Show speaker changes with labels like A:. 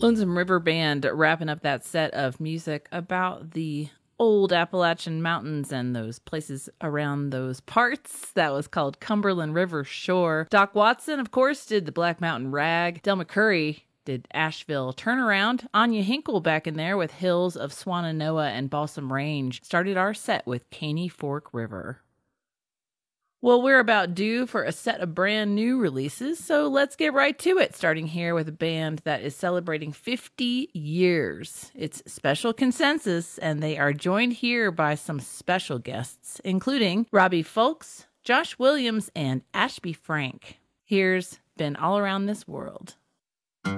A: Lonesome River Band wrapping up that set of music about the old Appalachian Mountains and those places around those parts. That was called Cumberland River Shore. Doc Watson, of course, did the Black Mountain Rag. Del McCoury did Asheville Turnaround. Anya Hinkle back in there with Hills of Swannanoa and Balsam Range started our set with Caney Fork River. Well, we're about due for a set of brand new releases, so let's get right to it, starting here with a band that is celebrating 50 years. It's Special Consensus, and they are joined here by some special guests, including Robbie Fulks, Josh Williams, and Ashby Frank. Here's Been All Around This World.